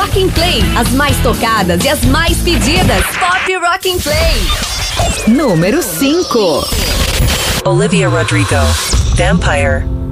Rock and Play, as mais tocadas e as mais pedidas. Pop Rock and Play. Número 5. Olivia Rodrigo, Vampire.